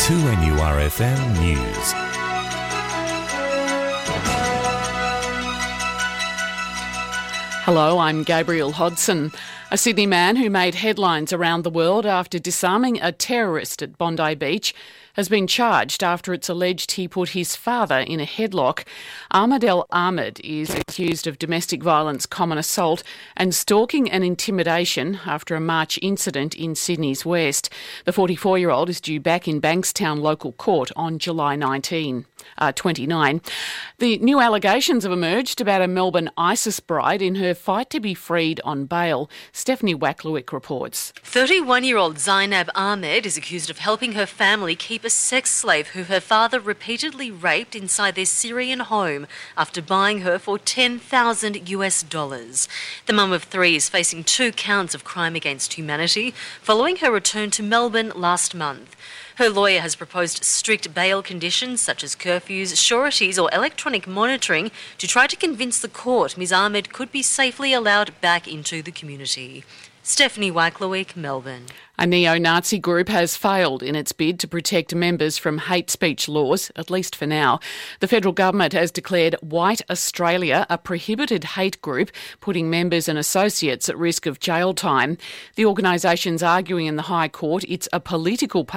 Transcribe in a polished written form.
2NURFM News. Hello, I'm Gabrielle Hodson. A Sydney man who made headlines around the world after disarming a terrorist at Bondi Beach has been charged after it's alleged he put his father in a headlock. Ahmed El Ahmed is accused of domestic violence, common assault and stalking and intimidation after a March incident in Sydney's west. The 44-year-old is due back in Bankstown local court on July 29. The new allegations have emerged about a Melbourne ISIS bride in her fight to be freed on bail. Stephanie Wacklewick reports. 31-year-old Zainab Ahmed is accused of helping her family keep a sex slave who her father repeatedly raped inside their Syrian home after buying her for $10,000. The mum of three is facing 2 counts of crime against humanity following her return to Melbourne last month. Her lawyer has proposed strict bail conditions such as curfews, sureties or electronic monitoring to try to convince the court Ms Ahmed could be safely allowed back into the community. Stephanie Wacklewick, Melbourne. A neo-Nazi group has failed in its bid to protect members from hate speech laws, at least for now. The federal government has declared White Australia a prohibited hate group, putting members and associates at risk of jail time. The organisation's arguing in the High Court it's a political